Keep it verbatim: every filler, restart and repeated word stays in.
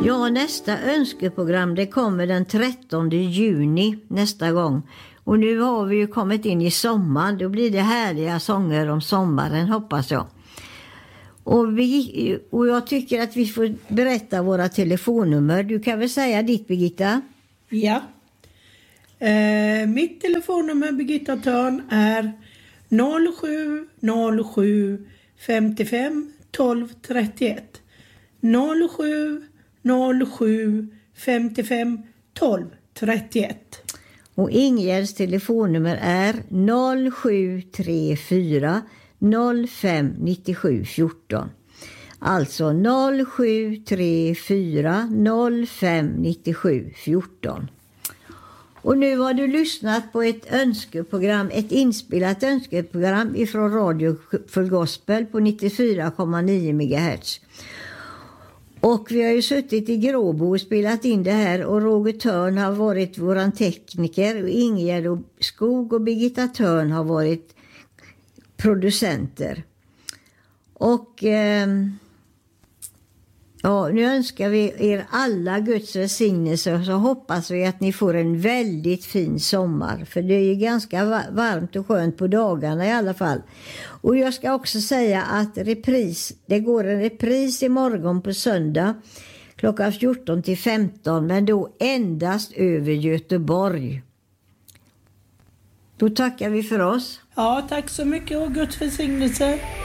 Ja, nästa önskeprogram det kommer den trettonde juni nästa gång. Och nu har vi ju kommit in i sommaren. Då blir det härliga sånger om sommaren, hoppas jag. Och, vi, och jag tycker att vi får berätta våra telefonnummer. Du kan väl säga ditt, Birgitta? Ja. Eh, mitt telefonnummer, Birgitta Törn, är noll sju noll sju femtiofem tolv trettioett. noll sju noll sju femtiofem tolv trettioett. Och Ingegärds telefonnummer är noll sju tre fyra noll fem nio sju fjorton. Alltså noll sju tre fyra noll fem nio sju fjorton. Och nu har du lyssnat på ett önskeprogram, ett inspelat önskeprogram ifrån Radio för Gospel på nittiofyra komma nio megahertz. Och vi har ju suttit i Gråbo och spelat in det här, och Roger Törn har varit våran tekniker och Ingegärd Skog och Birgitta Törn har varit producenter. Och eh, ja, nu önskar vi er alla Guds välsignelse, och så hoppas vi att ni får en väldigt fin sommar. För det är ju ganska varmt och skönt på dagarna i alla fall. Och jag ska också säga att repris, det går en repris imorgon på söndag klockan fjorton till femton, men då endast över Göteborg. Då tackar vi för oss. Ja, tack så mycket och Guds välsignelse.